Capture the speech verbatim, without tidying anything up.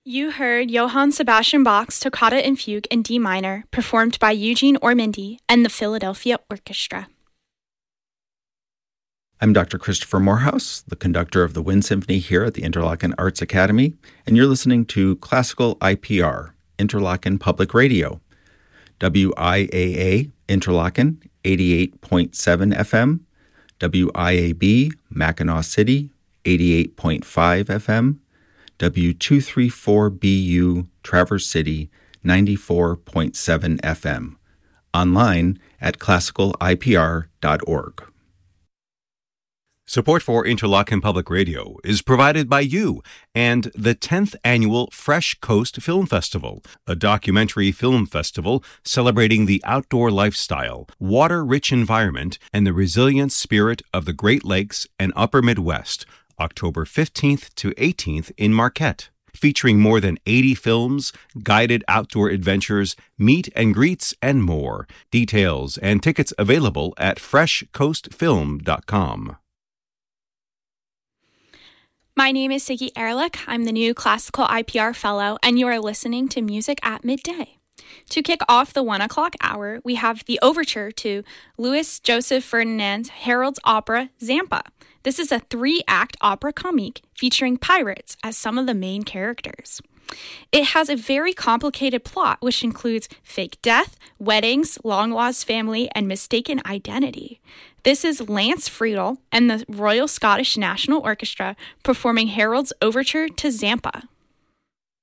You heard Johann Sebastian Bach's Toccata and Fugue in D minor, performed by Eugene Ormandy and the Philadelphia Orchestra. I'm Doctor Christopher Morehouse, the conductor of the Wind Symphony here at the Interlochen Arts Academy, and you're listening to Classical I P R, Interlochen Public Radio. W I A A, Interlochen, eighty-eight point seven F M, W I A B, Mackinac City, eighty-eight point five F M, W two thirty-four B U, Traverse City, ninety-four point seven F M. Online at classical I P R dot org. Support for Interlochen Public Radio is provided by you and the tenth Annual Fresh Coast Film Festival, a documentary film festival celebrating the outdoor lifestyle, water-rich environment, and the resilient spirit of the Great Lakes and Upper Midwest, October fifteenth to eighteenth in Marquette, featuring more than eighty films, guided outdoor adventures, meet and greets, and more. Details and tickets available at fresh coast film dot com. My name is Siggy Ehrlich. I'm the new Classical I P R Fellow, and you are listening to Music at Midday. To kick off the one o'clock hour, we have the overture to Louis Joseph Ferdinand's Harold's opera, Zampa. This is a three-act opera comique featuring pirates as some of the main characters. It has a very complicated plot, which includes fake death, weddings, long-lost family, and mistaken identity. This is Lance Friedel and the Royal Scottish National Orchestra performing Harold's overture to Zampa.